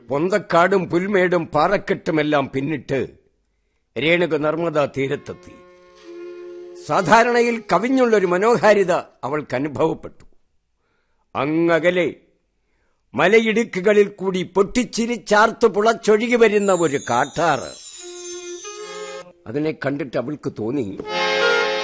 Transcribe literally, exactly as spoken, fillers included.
പൊന്തക്കാടും പുൽമേടും പാറക്കെട്ടുമെല്ലാം പിന്നിട്ട് രേണുക നർമ്മദാ തീരത്തെത്തി. സാധാരണയിൽ കവിഞ്ഞുള്ളൊരു മനോഹാരിത അവൾക്ക് അനുഭവപ്പെട്ടു. അങ്ങകലെ മലയിടുക്കുകളിൽ കൂടി പൊട്ടിച്ചിരിച്ചാർത്തു പുളച്ചൊഴുകി വരുന്ന ഒരു കാട്ടാറ്. അതിനെ കണ്ടിട്ട് അവൾക്ക് തോന്നി,